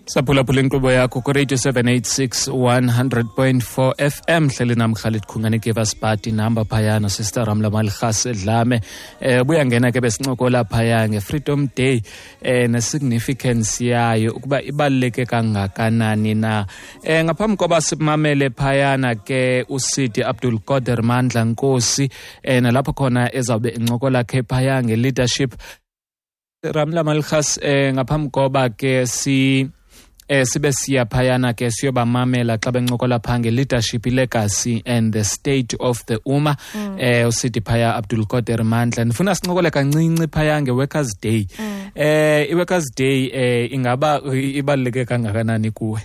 Saphulaphula inkqubo yakho ku-radio 786 100.4 FM hleli nam Khalid Khungane give us party number phayana sister Ramla Malkhas Dlame buya ngena ke besincokola phaya nge-Freedom Day ne-significance yayo ukuba ibaluleke kangakanani na ngaphambi koba simamele phayana ke uSidi Abdul Qadir Mandla Nkosi nalapho khona ezawube incokola ke phaya nge-leadership. Ramla Malkhas ngaphambi koba ke sibe siya phayana ke siyobamamela xa bencokola phange leadership, legacy and the state of the Ummah. Usithi phaya Abdul Qadir Mandla ndifuna sincokole kancinci phaya nge-Workers Day. I-Workers Day ingaba ibaluleke kangakanani kuwe?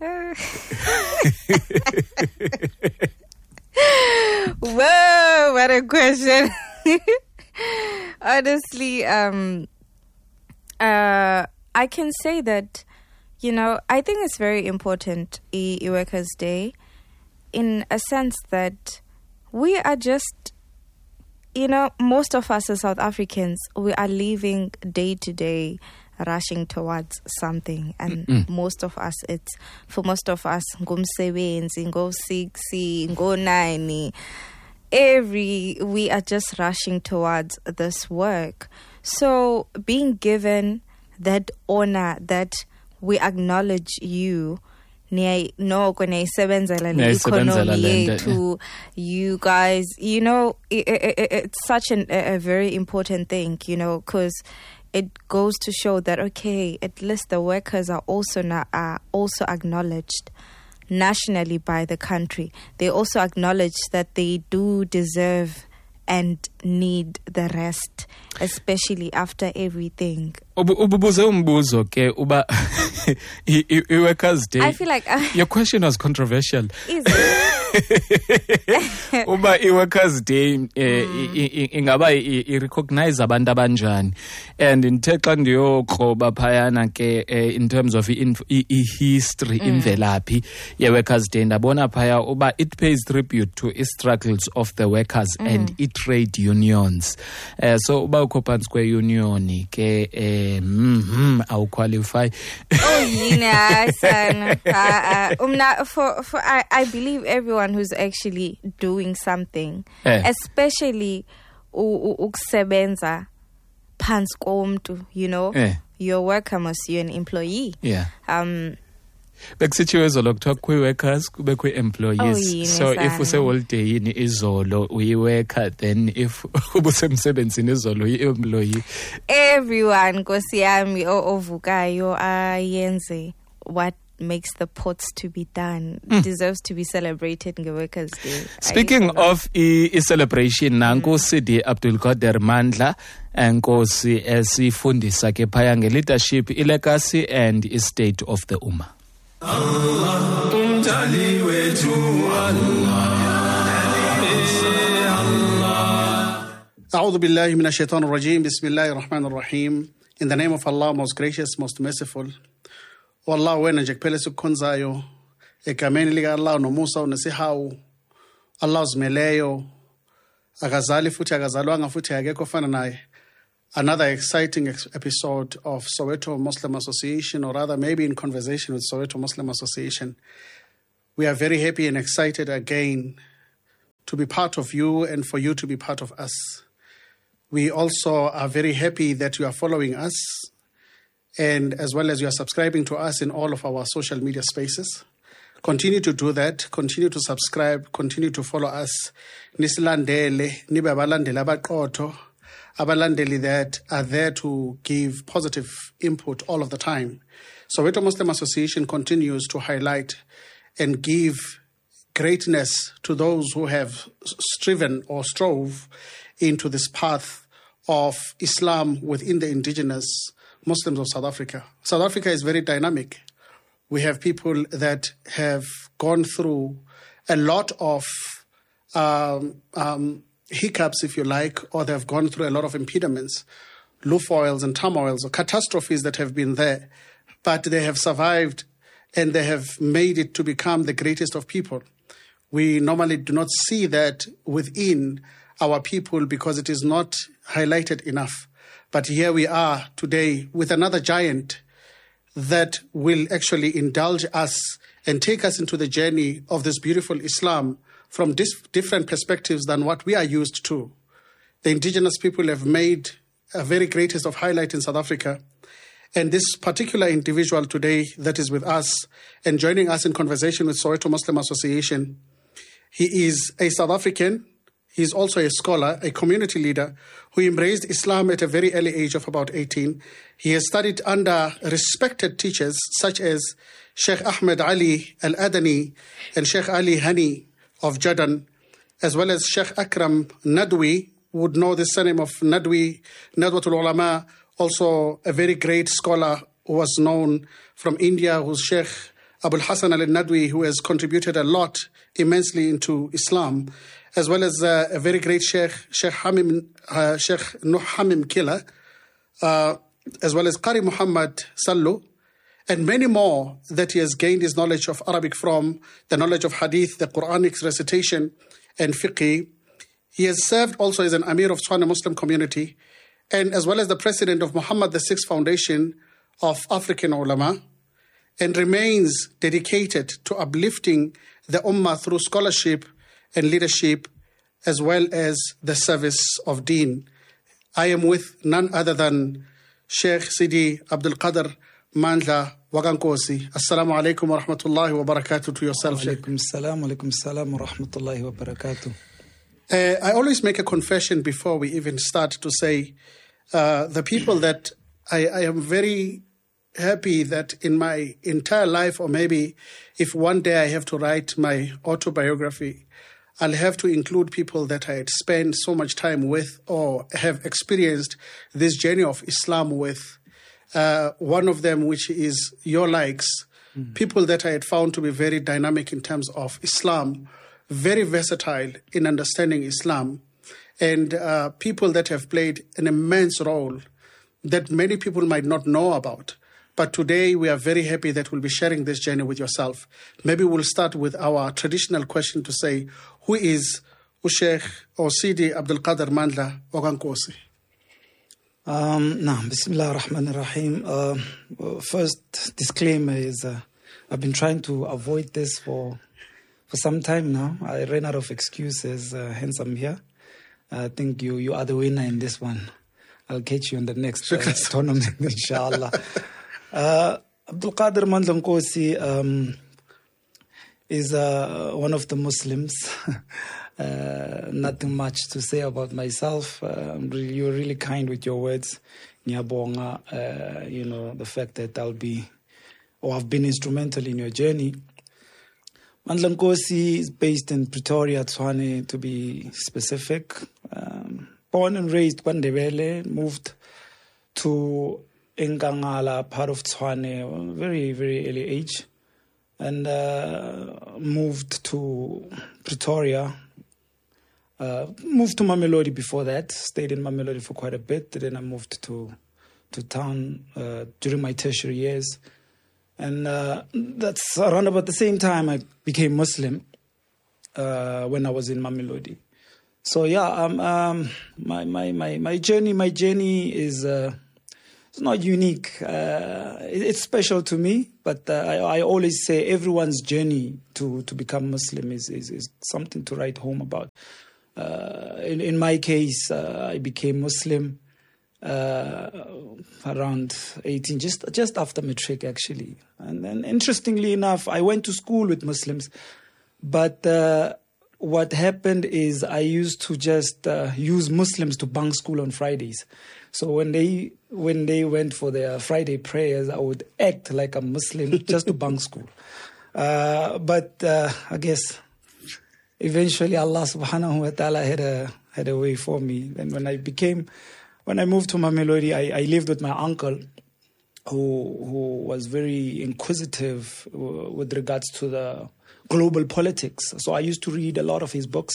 Whoa, what a question. Honestly, I can say that, I think it's very important, Workers' Day, in a sense that we are just, most of us as South Africans, we are living day to day, rushing towards something. And for most of us, ngumsebenzi, ngo-6, ngo-9, we are just rushing towards this work. So being given that honor that we acknowledge you, to you guys, it's such a very important thing, because it goes to show that, okay, at least the workers are also acknowledged nationally by the country. They also acknowledge that they do deserve and need the rest, especially after everything. Ububuze umbuzo ke uba i-Workers Day. I feel like your question was controversial. Is it? Uba i-Workers Day ingaba i-recognize abantu abanjani, and ndithe xa ndiyokroba phayana ke in terms of i-history, imvelaphi ye-Workers Day, ndabona phaya uba it pays tribute to struggles of the workers and i-trade unions. So uba ukho phantsi kwe-union ke I'll qualify. I believe everyone who's actually doing something, especially ukusebenza phansi komntu, your worker must be an employee. Bekusitshiwe izolo kuthiwa kwi-workers kube kwi-employees. So if use-holiday yini izolo uyi-worker, then if ubusemsebenzini izolo uyi-employee. Everyone nkosi yami ovukayo ayenze what makes the pots to be done deserves to be celebrated nge-Workers Day. Speaking of celebration, nanku Sidi Abdul Qadir Mandla Nkosi esifundisa ke phaya nge-leadership, legacy and state of the Ummah. أعوذ بالله من الشيطان الرجيم بسم الله الرحمن الرحيم. In the name of Allah, most gracious, most merciful. Wallah wena nje kuphela sikukhonzayo egameni lika Allah nomusa unesihawu. Allah uzimeleyo akazali futhi akazalwanga futhi akekho fana naye. Another exciting episode of Soweto Muslim Association, or rather maybe in conversation with Soweto Muslim Association. We are very happy and excited again to be part of you and for you to be part of us. We also are very happy that you are following us, and as well as you are subscribing to us in all of our social media spaces. Continue to do that. Continue to subscribe. Continue to follow us. Nisilandele, nibe abalandeli abaqotho, abalandeli that are there to give positive input all of the time. Soweto Muslim Association continues to highlight and give greatness to those who have striven or strove into this path of Islam within the indigenous Muslims of South Africa. South Africa is very dynamic. We have people that have gone through a lot of hiccups, if you like, or they have gone through a lot of impediments, lufoils and turmoils or catastrophes that have been there, but they have survived and they have made it to become the greatest of people. We normally do not see that within our people because it is not highlighted enough. But here we are today with another giant that will actually indulge us and take us into the journey of this beautiful Islam from different perspectives than what we are used to. The indigenous people have made a very greatest of highlight in South Africa. And this particular individual today that is with us and joining us in conversation with Soweto Muslim Association, he is a South African. He is also a scholar, a community leader who embraced Islam at a very early age of about 18. He has studied under respected teachers such as Sheikh Ahmed Ali Al-Adani and Sheikh Ali Hani of Jordan, as well as Sheikh Akram Nadwi, would know the surname of Nadwi, Nadwatul Ulama, also a very great scholar who was known from India, who's Sheikh Abul Hassan al-Nadwi, who has contributed a lot immensely into Islam, as well as a very great Sheikh Nuh Hamim Kila, as well as Qari Muhammad Sallu, and many more that he has gained his knowledge of Arabic from, the knowledge of Hadith, the Quranic recitation, and fiqh. He has served also as an Amir of Tswana Muslim community, and as well as the president of Muhammad VI Foundation of African Ulama, and remains dedicated to uplifting the Ummah through scholarship and leadership, as well as the service of Deen. I am with none other than Sheikh Sidi Abdul Qadir Mandla Wagankosi. Assalamu alaikum wa rahmatullahi wa barakatuh to yourself, Sheikh. Alaikum salam wa rahmatullahi wa barakatuh. I always make a confession before we even start to say the people that I am very happy that in my entire life, or maybe if one day I have to write my autobiography, I'll have to include people that I had spent so much time with or have experienced this journey of Islam with. One of them, which is your likes, people that I had found to be very dynamic in terms of Islam, very versatile in understanding Islam, and people that have played an immense role that many people might not know about. But today we are very happy that we'll be sharing this journey with yourself. Maybe we'll start with our traditional question to say, who is Sheikh or Sidi Abdul Qadir Mandla Wagankosi? Bismillah ar-Rahman ar-Rahim. First disclaimer is I've been trying to avoid this for some time now. I ran out of excuses, hence I'm here. I think you are the winner in this one. I'll catch you in the next tournament, inshallah. Abdul Qadir Mandla Nkosi is one of the Muslims. Nothing much to say about myself. You're really kind with your words. Nyabonga, the fact that I've been instrumental in your journey. Mandla Nkosi is based in Pretoria, Tshwane, to be specific. Born and raised KwaNdebele, moved to Nkangala, part of Tshwane, very, very early age, and moved to Pretoria. Moved to Mamelodi before that, stayed in Mamelodi for quite a bit. Then I moved to town during my tertiary years. And that's around about the same time I became Muslim when I was in Mamelodi. So yeah, my journey is it's not unique. It's special to me, but I always say everyone's journey to become Muslim is something to write home about. In my case, I became Muslim around 18, just after matric actually. And then interestingly enough, I went to school with Muslims, but what happened is I used to just use Muslims to bunk school on Fridays. So when they went for their Friday prayers, I would act like a Muslim just to bunk school. But I guess eventually Allah subhanahu wa ta'ala had a way for me. And when I moved to Mamelodi, I lived with my uncle, who was very inquisitive with regards to the global politics. So I used to read a lot of his books.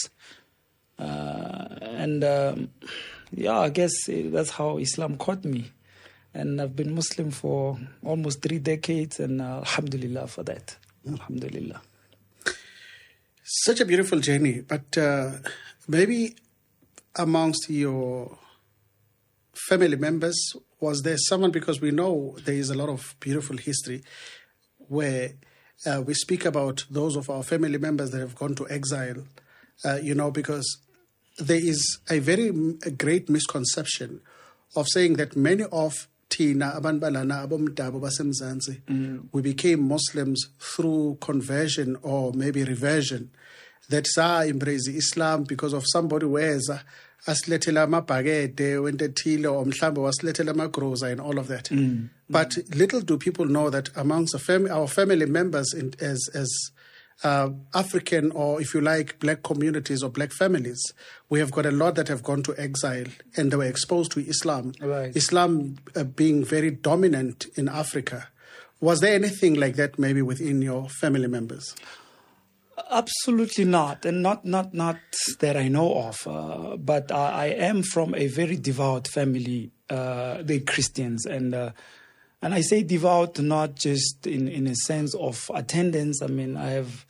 I guess that's how Islam caught me. And I've been Muslim for almost 3 decades, and alhamdulillah for that. Alhamdulillah. Such a beautiful journey, but maybe amongst your family members, Was there someone, because we know there is a lot of beautiful history where we speak about those of our family members that have gone to exile, because there is a great misconception of saying that many of Tina, Abanbalana, Abomdabo, Basemzansi, we became Muslims through conversion or maybe reversion. That Sa embrace Islam because of somebody wears asilethela amabhakede wente thile or mhlambe wasilethela amagroza and all of that. But little do people know that amongst our family members as African, or if you like, black communities or black families, we have got a lot that have gone to exile and they were exposed to Islam. Right. Islam being very dominant in Africa. Was there anything like that maybe within your family members? Absolutely not, and not that I know of. But I am from a very devout family, the Christians, and I say devout not just in a sense of attendance. I mean, I have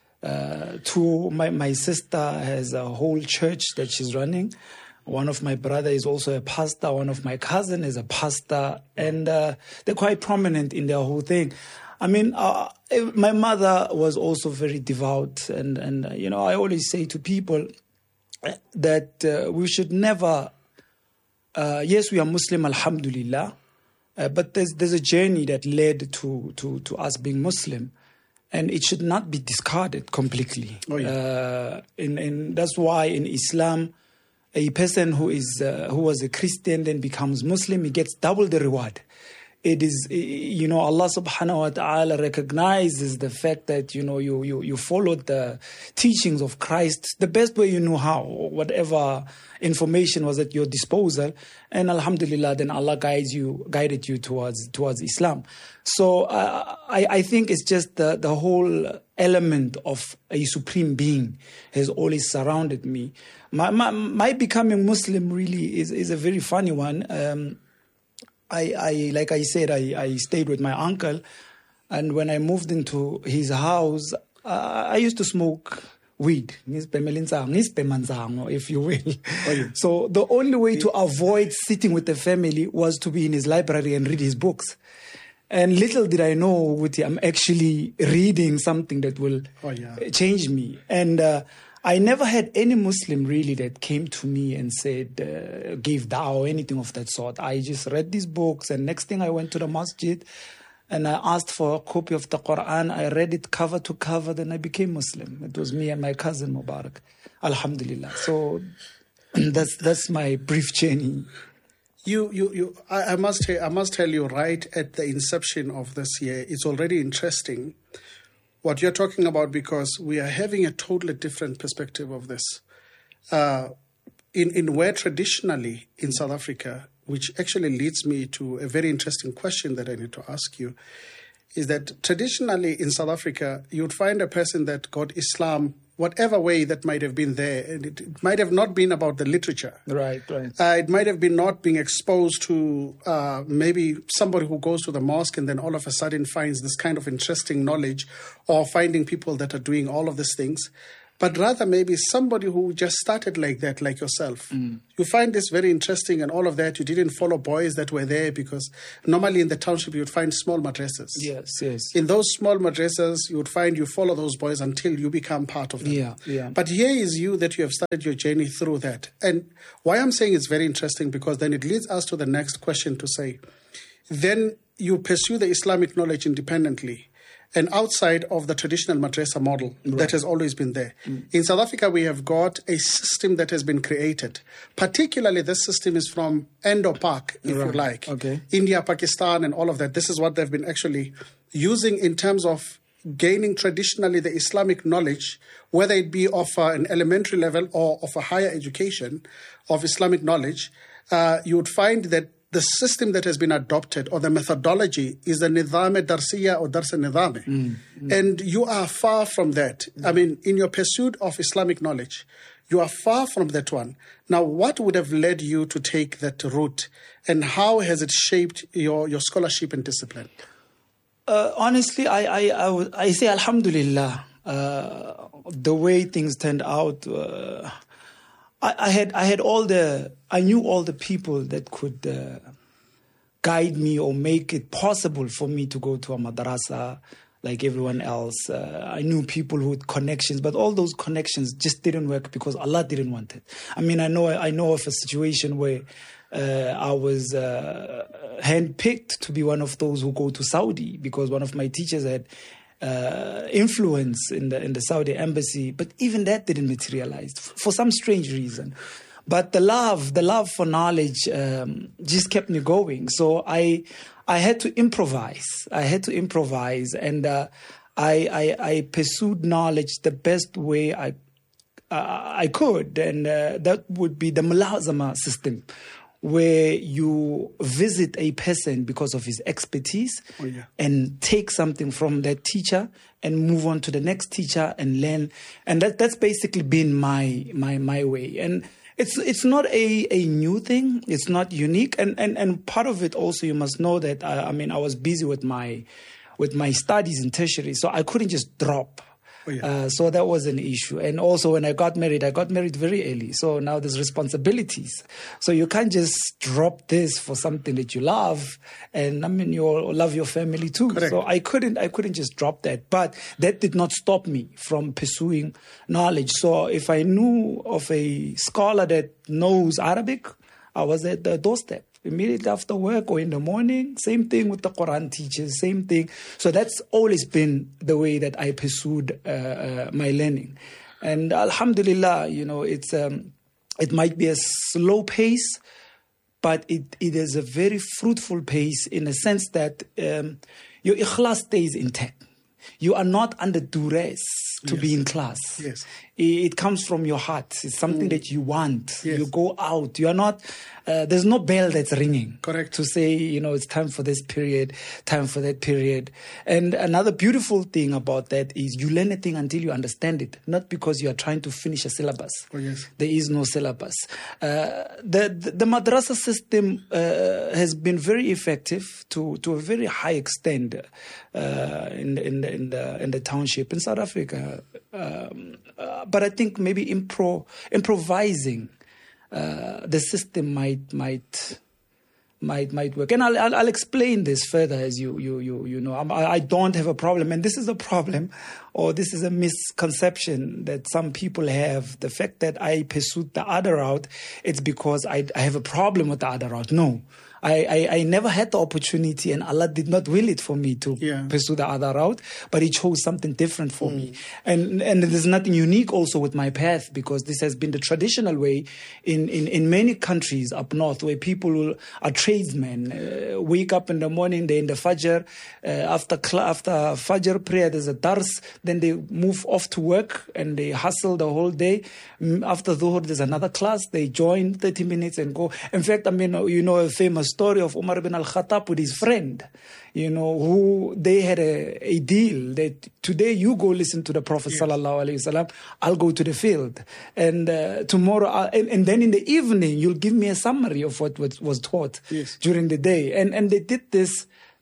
two. My sister has a whole church that she's running. One of my brother is also a pastor. One of my cousin is a pastor, and they're quite prominent in their whole thing. I mean, my mother was also very devout, and I always say to people that we should never. Yes, we are Muslim, alhamdulillah, but there's a journey that led to us being Muslim, and it should not be discarded completely. Oh, yeah. And that's why in Islam, a person who was a Christian then becomes Muslim, he gets double the reward. It is, Allah subhanahu wa ta'ala recognizes the fact that, you followed the teachings of Christ the best way you knew how, whatever information was at your disposal. And alhamdulillah, then Allah guided you towards Islam. So I think it's just the whole element of a supreme being has always surrounded me. My becoming Muslim really is a very funny one. I like I said, I stayed with my uncle, and when I moved into his house, I used to smoke weed, if you will. Oh, yeah. So the only way to avoid sitting with the family was to be in his library and read his books. And little did I know, I'm actually reading something that will change me. And I never had any Muslim really that came to me and said, gave da'wah or anything of that sort. I just read these books, and next thing I went to the masjid and I asked for a copy of the Quran. I read it cover to cover, then I became Muslim. It was me and my cousin Mubarak. Alhamdulillah. So that's my brief journey. I must tell you, right at the inception of this year, it's already interesting what you're talking about, because we are having a totally different perspective of this. In where traditionally in South Africa, which actually leads me to a very interesting question that I need to ask you, is that traditionally in South Africa, you would find a person that got Islam, whatever way that might have been there, and it might have not been about the literature. Right. It might have been not being exposed to maybe somebody who goes to the mosque and then all of a sudden finds this kind of interesting knowledge, or finding people that are doing all of these things, but rather maybe somebody who just started like that, like yourself. You find this very interesting and all of that. You didn't follow boys that were there, because normally in the township you would find small madrasas. Yes. In those small madrasas, you would find you follow those boys until you become part of them. Yeah. But here is you that you have started your journey through that. And why I'm saying it's very interesting, because then it leads us to the next question to say, then you pursue the Islamic knowledge independently and outside of the traditional madrasa model that has always been there. In South Africa, we have got a system that has been created. Particularly, this system is from Indo-Pak, if you like. Okay. India, Pakistan, and all of that. This is what they've been actually using in terms of gaining traditionally the Islamic knowledge, whether it be of an elementary level or of a higher education of Islamic knowledge. You would find that the system that has been adopted, or the methodology, is the Nidham Darsiya or Dars Nidham. And you are far from that. I mean, in your pursuit of Islamic knowledge, you are far from that one. Now, what would have led you to take that route, and how has it shaped your scholarship and discipline? Honestly, I say alhamdulillah. The way things turned out, I knew all the people that could guide me or make it possible for me to go to a madrasa like everyone else. I knew people with connections, but all those connections just didn't work because Allah didn't want it. I mean, I know of a situation where I was handpicked to be one of those who go to Saudi because one of my teachers had influence in the Saudi embassy, but even that didn't materialize for some strange reason. But the love for knowledge just kept me going. So I had to improvise. And I pursued knowledge the best way I could, and that would be the mulazama system, where you visit a person because of his expertise and take something from that teacher and move on to the next teacher and learn. And that's basically been my way. And it's not a new thing. It's not unique. And part of it also, you must know that I was busy with my studies in tertiary, so I couldn't just drop. So that was an issue. And also when I got married very early. So now there's responsibilities. So you can't just drop this for something that you love. And you love your family too. Correct. So I couldn't just drop that. But that did not stop me from pursuing knowledge. So if I knew of a scholar that knows Arabic, I was at the doorstep. Immediately after work or in the morning, same thing with the Quran teachers, same thing. So that's always been the way that I pursued my learning. And alhamdulillah, it might be a slow pace, but it is a very fruitful pace in a sense that your ikhlas stays intact. You are not under duress to be in class. Yes. It comes from your heart. It's something that you want. Yes. You go out. You are not, there's no bell that's ringing. Correct. To say, it's time for this period, time for that period. And another beautiful thing about that is you learn a thing until you understand it, not because you are trying to finish a syllabus. Oh, yes. There is no syllabus. The madrasa system has been very effective to a very high extent in the township in South Africa. But I think maybe improvising the system might work. And I'll explain this further as you know. I don't have a problem, and this is a problem, or this is a misconception that some people have. The fact that I pursued the other route, it's because I have a problem with the other route. No. I never had the opportunity, and Allah did not will it for me to pursue the other route, but He chose something different for me. And there's nothing unique also with my path, because this has been the traditional way in many countries up north, where people are tradesmen, wake up in the morning, they're in the Fajr, after Fajr prayer, there's a dars, then they move off to work and they hustle the whole day. After Dhuhr, there's another class, they join 30 minutes and go. In fact, a famous story of Umar ibn al-Khattab with his friend, who they had a deal that today you go listen to the Prophet sallallahu alaihi wasallam, I'll go to the field, and tomorrow, and then in the evening you'll give me a summary of what was taught during the day, and they did this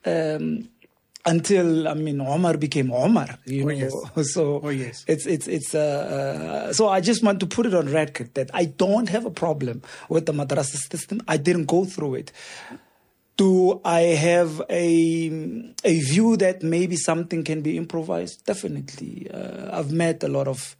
until Omar became Omar, So it's so I just want to put it on record that I don't have a problem with the madrasa system. I didn't go through it. Do I have a view that maybe something can be improvised? Definitely. I've met a lot of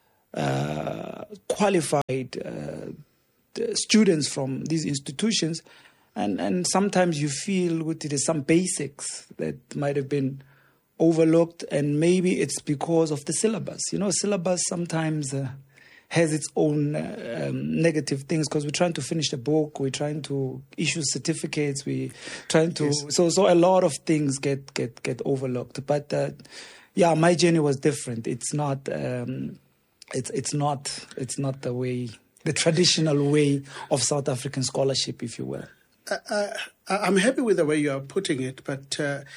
qualified students from these institutions. And sometimes you feel there's some basics that might have been overlooked, and maybe it's because of the syllabus. Syllabus sometimes has its own negative things, because we're trying to finish the book, we're trying to issue certificates, we're trying to so a lot of things get overlooked. But my journey was different. It's not it's not the way, the traditional way of South African scholarship, if you will. I'm happy with the way you are putting it, but